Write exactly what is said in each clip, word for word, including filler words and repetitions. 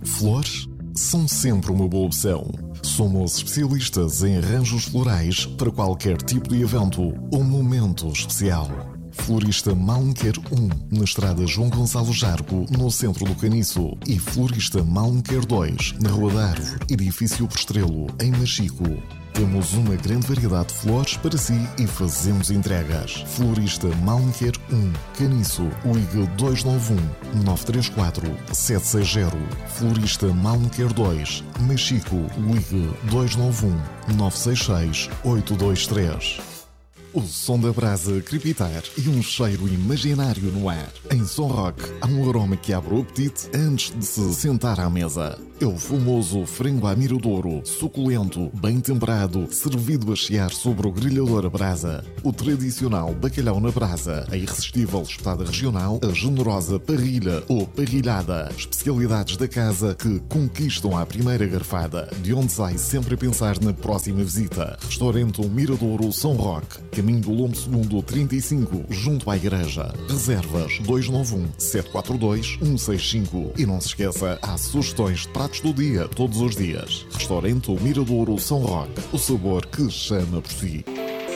Flores são sempre uma boa opção. Somos especialistas em arranjos florais para qualquer tipo de evento ou momento especial. Florista Malmequer um, na estrada João Gonçalo Jargo, no centro do Caniço. E Florista Malmequer dois, na Rua da Árvore, edifício Postrelo, em Machico. Temos uma grande variedade de flores para si e fazemos entregas. Florista Malmequer um, Caniço, ligue dois nove um, nove três quatro, sete seis zero. Florista Malmequer dois, Machico, ligue dois nove um, nove seis seis, oito dois três. O som da brasa crepitar e um cheiro imaginário no ar. Em Som Rock, há um aroma que abre o apetite antes de se sentar à mesa. É o famoso frango à miradouro, suculento, bem temperado, servido a chiar sobre o grelhador a brasa. O tradicional bacalhau na brasa, a irresistível espetada regional, a generosa parrilha ou parrilhada. Especialidades da casa que conquistam à primeira garfada, de onde sai sempre a pensar na próxima visita. Restaurante Miradouro Som Rock, caminho do Lombo Segundo trinta e cinco, junto à igreja. Reservas dois nove um, sete quatro dois, um seis cinco. E não se esqueça, há sugestões de pratos do dia, todos os dias. Restaurante Miradouro Som Rock, o sabor que chama por si.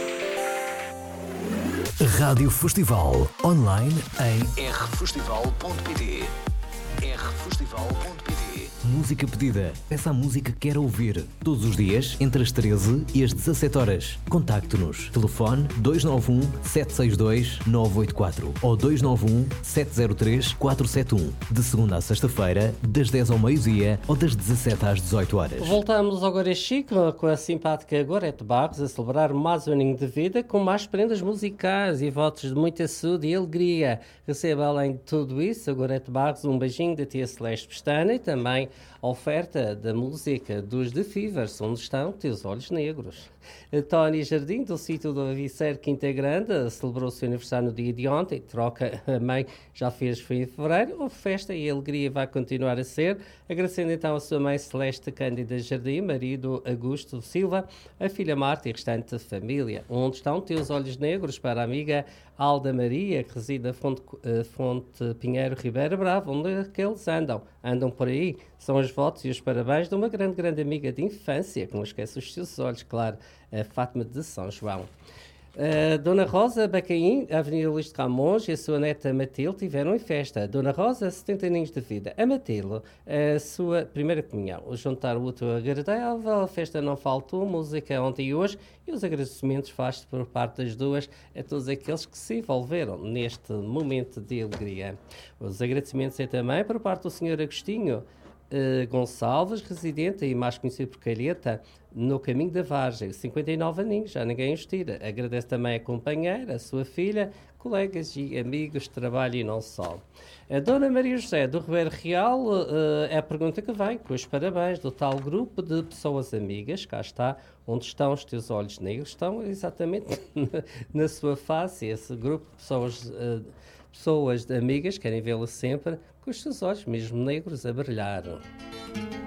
Rádio Festival, online em r festival ponto p t. r festival ponto p t. Música pedida. Peça a música que quer ouvir. Todos os dias, entre as treze e as dezassete horas. Contacte-nos. Telefone dois nove um, sete seis dois, nove oito quatro ou dois nove um, sete zero três, quatro sete um. De segunda a sexta-feira, das dez ao meio-dia ou das dezassete às dezoito horas. Voltamos agora a Chico com a simpática Gorete Barros a celebrar mais um aninho de vida com mais prendas musicais e votos de muita saúde e alegria. Receba além de tudo isso, a Gorete Barros, um beijinho da tia Celeste Pestana e também a oferta da música dos The Fevers, onde estão teus olhos negros. A Tony Jardim, do sítio do Aviceiro Quinta Grande, celebrou o seu aniversário no dia de ontem. Troca a mãe já fez, foi em fevereiro. Houve festa e a alegria vai continuar a ser. Agradecendo então a sua mãe Celeste Cândida Jardim, marido Augusto Silva, a filha Marta e a restante família. Onde estão teus olhos negros para a amiga Alda Maria, que reside na Fonte, uh, Fonte Pinheiro Ribeira Brava, onde é que eles andam? Andam por aí. São os votos e os parabéns de uma grande, grande amiga de infância, que não esquece os seus olhos, claro, a Fátima de São João. Uh, Dona Rosa Bacaim, Avenida Luís de Camões, e a sua neta Matilde tiveram em festa. Dona Rosa, setenta aninhos de vida. A Matilde, a sua primeira comunhão. O jantar útil agradável, a festa não faltou, música ontem e hoje, e os agradecimentos feitos por parte das duas a todos aqueles que se envolveram neste momento de alegria. Os agradecimentos é também por parte do senhor Agostinho Uh, Gonçalves, residente e mais conhecido por Calheta, no Caminho da Vargem, cinquenta e nove aninhos, já ninguém os tira. Agradece também a companheira, a sua filha, colegas e amigos de trabalho e não só. A Dona Maria José do Ribeiro Real uh, é a pergunta que vem, com os parabéns do tal grupo de pessoas amigas, cá está, onde estão os teus olhos negros, estão exatamente na sua face, esse grupo de pessoas... Uh, Pessoas amigas querem vê-lo sempre com os seus olhos, mesmo negros, a brilhar.